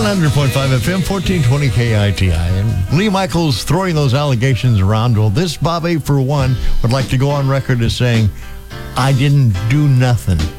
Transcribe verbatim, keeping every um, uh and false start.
hundred point five F M, fourteen twenty K I T I. And Lee Michaels throwing those allegations around. Well, this Bobby, for one, would like to go on record as saying, I didn't do nothing.